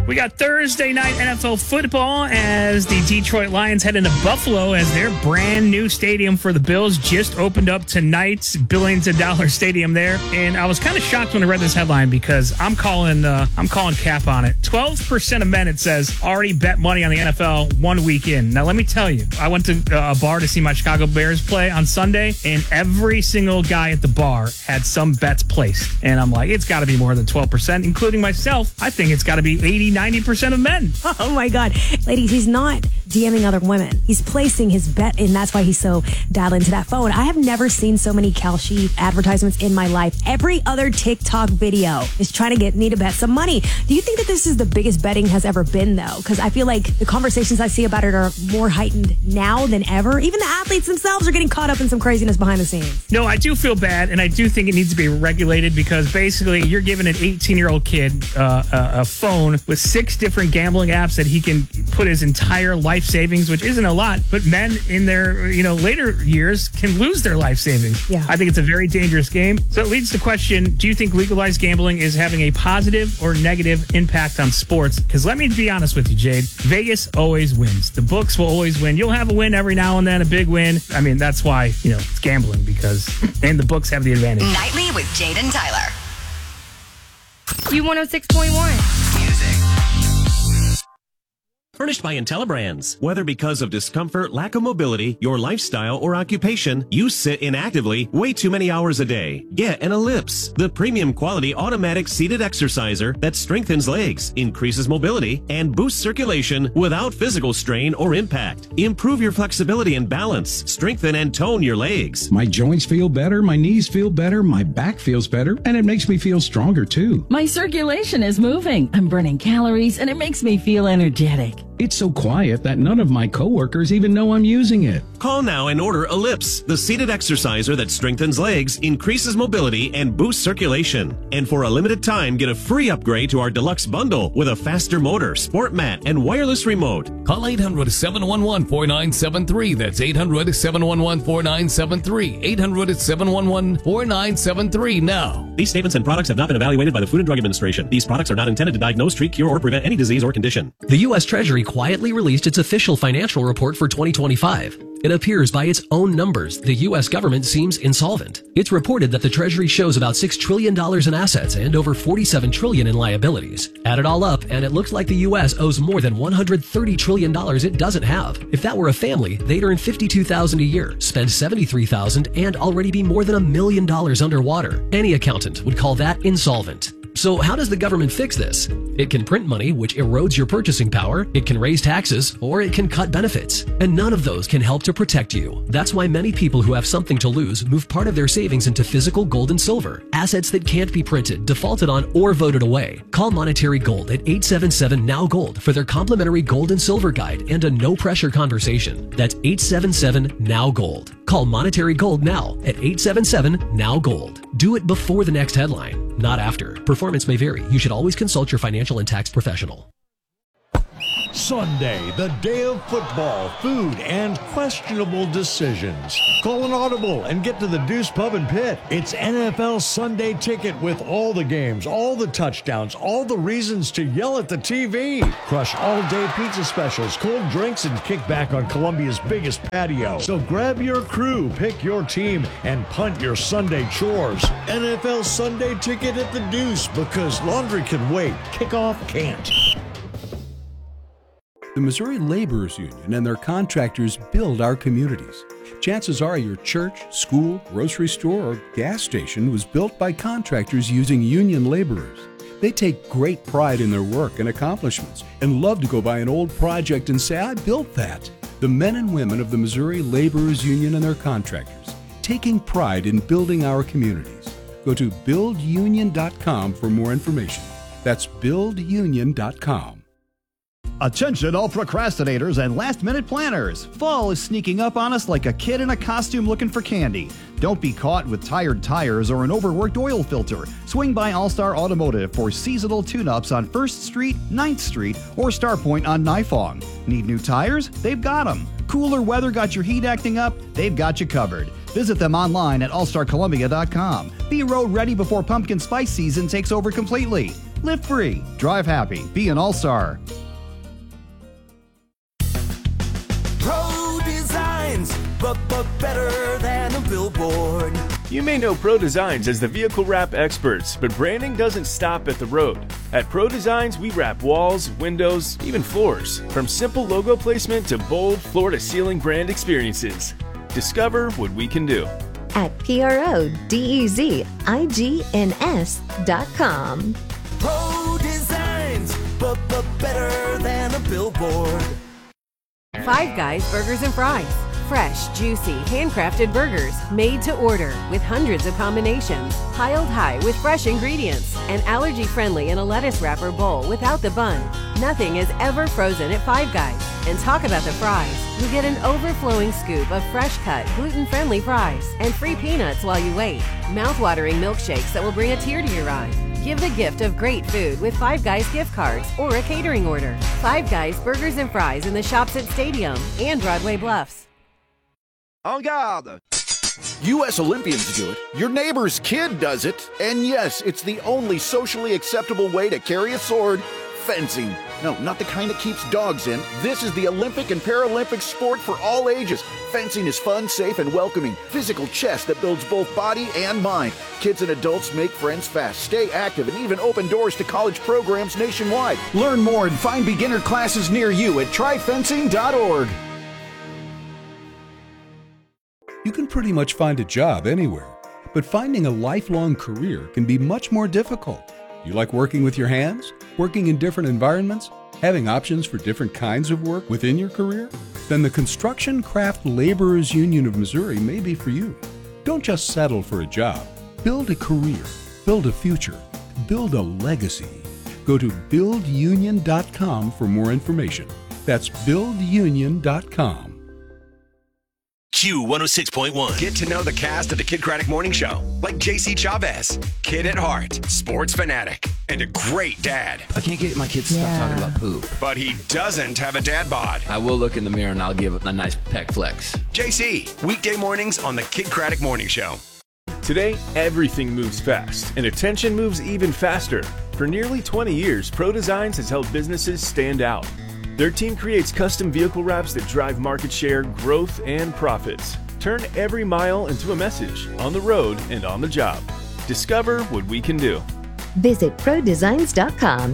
We got Thursday night NFL football as the Detroit Lions head into Buffalo as their brand new stadium for the Bills just opened up tonight. Billions of dollar stadium there. And I was kind of shocked when I read this headline because I'm calling cap on it. 12% of men, it says, already bet money on the NFL 1 week in. Now, let me tell you, I went to a bar to see my Chicago Bears play on Sunday, and every single guy at the bar had some bets placed. And I'm like, it's got to be more than 12%, including myself. I think it's got to be 80-90% of men. Oh my God. Ladies, he's not DMing other women. He's placing his bet, and that's why he's so dialed into that phone. I have never seen so many Kalshi advertisements in my life. Every other TikTok video is trying to get me to bet some money. Do you think that this is the biggest betting has ever been, though? Because I feel like the conversations I see about it are more heightened now than ever. Even the athletes themselves are getting caught up in some craziness behind the scenes. No, I do feel bad, and I do think it needs to be regulated because basically you're giving an 18-year-old kid a phone with 6 different gambling apps that he can put his entire life savings, which isn't a lot, but men in their later years can lose their life savings. Yeah. I think it's a very dangerous game. So it leads to the question, do you think legalized gambling is having a positive or negative impact on sports? Because let me be honest with you, Jade, Vegas always wins. The books will always win. You'll have a win every now and then, a big win. I mean, that's why, it's gambling because, and the books have the advantage. Nightly with Jade and Tyler. Q106.1. Music. Furnished by IntelliBrands. Whether because of discomfort, lack of mobility, your lifestyle, or occupation, you sit inactively way too many hours a day. Get an Ellipse, the premium quality automatic seated exerciser that strengthens legs, increases mobility, and boosts circulation without physical strain or impact. Improve your flexibility and balance. Strengthen and tone your legs. My joints feel better, my knees feel better, my back feels better, and it makes me feel stronger too. My circulation is moving. I'm burning calories, and it makes me feel energetic. It's so quiet that none of my coworkers even know I'm using it. Call now and order Ellipse, the seated exerciser that strengthens legs, increases mobility, and boosts circulation. And for a limited time, get a free upgrade to our deluxe bundle with a faster motor, sport mat, and wireless remote. Call 800-711-4973. That's 800-711-4973. 800-711-4973 now. These statements and products have not been evaluated by the Food and Drug Administration. These products are not intended to diagnose, treat, cure, or prevent any disease or condition. The U.S. Treasury quietly released its official financial report for 2025. It appears by its own numbers, the U.S. government seems insolvent. It's reported that the Treasury shows about $6 trillion in assets and over $47 trillion in liabilities. Add it all up, and it looks like the U.S. owes more than $130 trillion it doesn't have. If that were a family, they'd earn $52,000 a year, spend $73,000, and already be more than $1 million underwater. Any accountant would call that insolvent. So how does the government fix this? It can print money, which erodes your purchasing power, it can raise taxes, or it can cut benefits. And none of those can help to protect you. That's why many people who have something to lose move part of their savings into physical gold and silver, assets that can't be printed, defaulted on, or voted away. Call Monetary Gold at 877-NOW-GOLD for their complimentary gold and silver guide and a no-pressure conversation. That's 877-NOW-GOLD. Call Monetary Gold now at 877-NOW-GOLD. Do it before the next headline, not after. Performance may vary. You should always consult your financial and tax professional. Sunday, the day of football, food, and questionable decisions. Call an audible and get to the Deuce Pub and Pit. It's NFL Sunday Ticket with all the games, all the touchdowns, all the reasons to yell at the TV. Crush all-day pizza specials, cold drinks, and kick back on Columbia's biggest patio. So grab your crew, pick your team, and punt your Sunday chores. NFL Sunday Ticket at the Deuce, because laundry can wait, kickoff can't. The Missouri Laborers Union and their contractors build our communities. Chances are your church, school, grocery store, or gas station was built by contractors using union laborers. They take great pride in their work and accomplishments and love to go by an old project and say, I built that. The men and women of the Missouri Laborers Union and their contractors, taking pride in building our communities. Go to buildunion.com for more information. That's buildunion.com. Attention all procrastinators and last-minute planners. Fall is sneaking up on us like a kid in a costume looking for candy. Don't be caught with tired tires or an overworked oil filter. Swing by All-Star Automotive for seasonal tune-ups on 1st Street, 9th Street, or Starpoint on Nifong. Need new tires? They've got them. Cooler weather got your heat acting up? They've got you covered. Visit them online at allstarcolumbia.com. Be road ready before pumpkin spice season takes over completely. Live free, drive happy, be an all-star. Pro Designs, but better than a billboard. You may know Pro Designs as the vehicle wrap experts, but branding doesn't stop at the road. At Pro Designs, we wrap walls, windows, even floors. From simple logo placement to bold floor-to-ceiling brand experiences. Discover what we can do at PRODEZIGNS.com. Pro Designs, but better than a billboard. Five Guys Burgers and Fries. Fresh, juicy, handcrafted burgers made to order with hundreds of combinations, piled high with fresh ingredients, and allergy-friendly in a lettuce wrapper bowl without the bun. Nothing is ever frozen at Five Guys. And talk about the fries. You get an overflowing scoop of fresh-cut, gluten-friendly fries and free peanuts while you wait. Mouth-watering milkshakes that will bring a tear to your eye. Give the gift of great food with Five Guys gift cards or a catering order. Five Guys Burgers and Fries in the shops at Stadium and Broadway Bluffs. En garde! U.S. Olympians do it. Your neighbor's kid does it. And yes, it's the only socially acceptable way to carry a sword. Fencing. No, not the kind that keeps dogs in. This is the Olympic and Paralympic sport for all ages. Fencing is fun, safe, and welcoming. Physical chess that builds both body and mind. Kids and adults make friends fast, stay active, and even open doors to college programs nationwide. Learn more and find beginner classes near you at tryfencing.org. You can pretty much find a job anywhere, but finding a lifelong career can be much more difficult. You like working with your hands? Working in different environments? Having options for different kinds of work within your career? Then the Construction Craft Laborers Union of Missouri may be for you. Don't just settle for a job. Build a career. Build a future. Build a legacy. Go to buildunion.com for more information. That's buildunion.com. Q106.1. Get to know the cast of the Kid Craddock Morning Show, like JC Chavez, kid at heart, sports fanatic, and a great dad. I can't get my kids to stop talking about poop. But he doesn't have a dad bod. I will look in the mirror and I'll give a nice peck flex. JC, weekday mornings on the Kid Craddock Morning Show. Today, everything moves fast, and attention moves even faster. For nearly 20 years, Pro Designs has helped businesses stand out. Their team creates custom vehicle wraps that drive market share, growth, and profits. Turn every mile into a message on the road and on the job. Discover what we can do. Visit ProDesigns.com.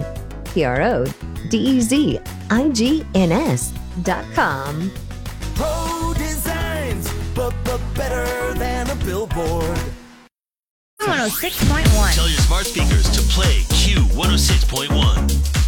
PRODEZIGNS.com. Pro Designs, but better than a billboard. 106.1. Tell your smart speakers to play Q106.1.